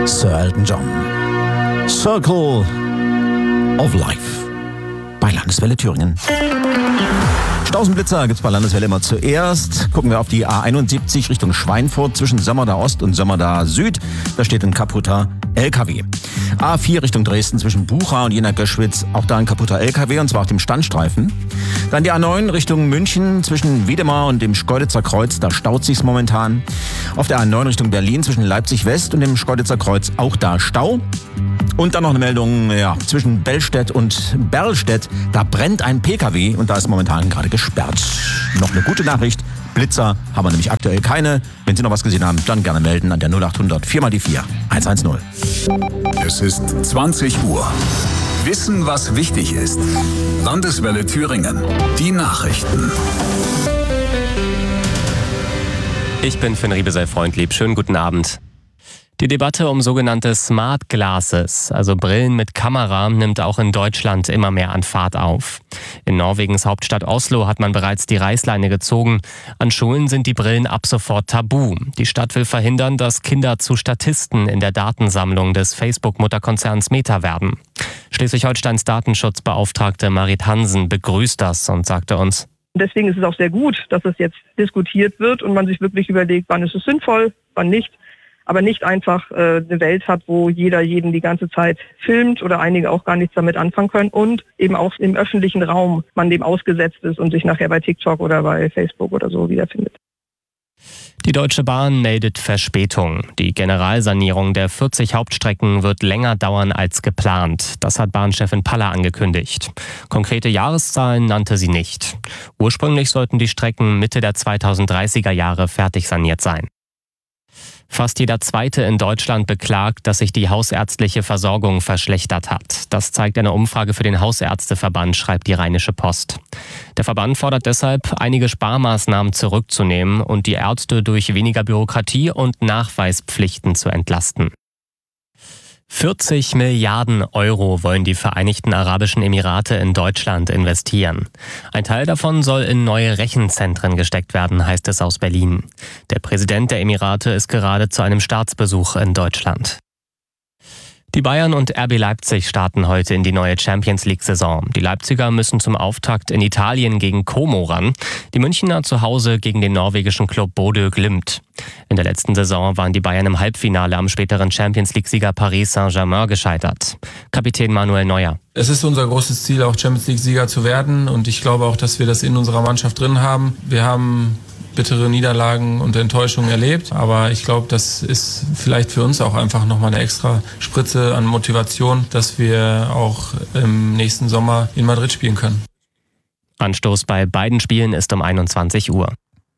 Sir Elton John. Circle of Life bei Landeswelle Thüringen. Stausenblitzer gibt's bei Landeswelle immer zuerst. Gucken wir auf die A71 Richtung Schweinfurt zwischen Sömmerda Ost und Sömmerda Süd. Da steht ein kaputter LKW. A4 Richtung Dresden zwischen Bucha und Jena-Göschwitz. Auch da ein kaputter LKW, und zwar auf dem Standstreifen. Dann die A9 Richtung München zwischen Wiedemar und dem Schkeuditzer Kreuz. Da staut sich's momentan. Auf der A9 Richtung Berlin zwischen Leipzig West und dem Schkeuditzer Kreuz. Auch da Stau. Und dann noch eine Meldung zwischen Bellstedt und Berlstedt. Da brennt ein PKW und da ist momentan gerade gesperrt. Noch eine gute Nachricht. Blitzer haben wir nämlich aktuell keine. Wenn Sie noch was gesehen haben, dann gerne melden an der 0800 4x4 110. Es ist 20 Uhr. Wissen, was wichtig ist. Landeswelle Thüringen. Die Nachrichten. Ich bin Finn Riebesell-Freundlieb. Schönen guten Abend. Die Debatte um sogenannte Smart Glasses, also Brillen mit Kamera, nimmt auch in Deutschland immer mehr an Fahrt auf. In Norwegens Hauptstadt Oslo hat man bereits die Reißleine gezogen. An Schulen sind die Brillen ab sofort tabu. Die Stadt will verhindern, dass Kinder zu Statisten in der Datensammlung des Facebook-Mutterkonzerns Meta werden. Schleswig-Holsteins Datenschutzbeauftragte Marit Hansen begrüßt das und sagte uns: Deswegen ist es auch sehr gut, dass es jetzt diskutiert wird und man sich wirklich überlegt, wann ist es sinnvoll, wann nicht. Aber nicht einfach eine Welt hat, wo jeder jeden die ganze Zeit filmt oder einige auch gar nichts damit anfangen können und eben auch im öffentlichen Raum man dem ausgesetzt ist und sich nachher bei TikTok oder bei Facebook oder so wiederfindet. Die Deutsche Bahn meldet Verspätung. Die Generalsanierung der 40 Hauptstrecken wird länger dauern als geplant. Das hat Bahnchefin Paller angekündigt. Konkrete Jahreszahlen nannte sie nicht. Ursprünglich sollten die Strecken Mitte der 2030er Jahre fertig saniert sein. Fast jeder Zweite in Deutschland beklagt, dass sich die hausärztliche Versorgung verschlechtert hat. Das zeigt eine Umfrage für den Hausärzteverband, schreibt die Rheinische Post. Der Verband fordert deshalb, einige Sparmaßnahmen zurückzunehmen und die Ärzte durch weniger Bürokratie und Nachweispflichten zu entlasten. 40 Milliarden Euro wollen die Vereinigten Arabischen Emirate in Deutschland investieren. Ein Teil davon soll in neue Rechenzentren gesteckt werden, heißt es aus Berlin. Der Präsident der Emirate ist gerade zu einem Staatsbesuch in Deutschland. Die Bayern und RB Leipzig starten heute in die neue Champions-League-Saison. Die Leipziger müssen zum Auftakt in Italien gegen Como ran. Die Münchner zu Hause gegen den norwegischen Club Bodø Glimt. In der letzten Saison waren die Bayern im Halbfinale am späteren Champions-League-Sieger Paris Saint-Germain gescheitert. Kapitän Manuel Neuer: Es ist unser großes Ziel, auch Champions-League-Sieger zu werden. Und ich glaube auch, dass wir das in unserer Mannschaft drin haben. Wir haben bittere Niederlagen und Enttäuschungen erlebt. Aber ich glaube, das ist vielleicht für uns auch einfach nochmal eine extra Spritze an Motivation, dass wir auch im nächsten Sommer in Madrid spielen können. Anstoß bei beiden Spielen ist um 21 Uhr.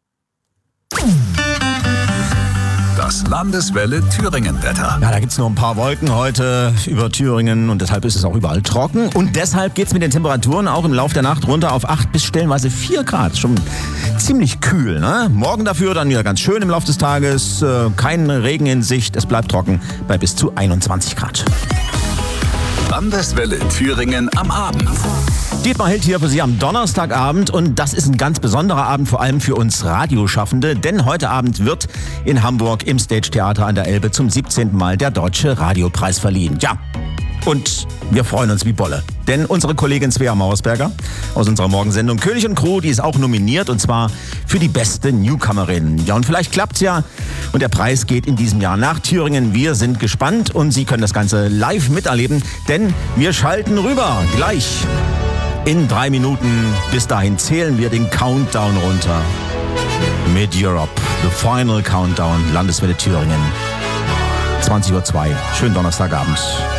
Das Landeswelle Thüringen-Wetter. Ja, da gibt's nur ein paar Wolken heute über Thüringen und deshalb ist es auch überall trocken. Und deshalb geht's mit den Temperaturen auch im Laufe der Nacht runter auf 8 bis stellenweise 4 Grad. Schon ziemlich kühl, ne? Morgen dafür dann wieder ganz schön im Laufe des Tages. Kein Regen in Sicht, es bleibt trocken bei bis zu 21 Grad. Landeswelle Thüringen am Abend. Dietmar Hild hier für Sie am Donnerstagabend und das ist ein ganz besonderer Abend, vor allem für uns Radioschaffende, denn heute Abend wird in Hamburg im Stage Theater an der Elbe zum 17. Mal der Deutsche Radiopreis verliehen. Ja, und wir freuen uns wie Bolle, denn unsere Kollegin Svea Mauersberger aus unserer Morgensendung König und Crew, die ist auch nominiert und zwar für die beste Newcomerin. Ja, und vielleicht klappt's ja und der Preis geht in diesem Jahr nach Thüringen. Wir sind gespannt und Sie können das Ganze live miterleben, denn wir schalten rüber gleich. In 3 Minuten, bis dahin zählen wir den Countdown runter. Mit Europe, the final Countdown, Landeswelle Thüringen. 20:02 Schönen Donnerstagabend.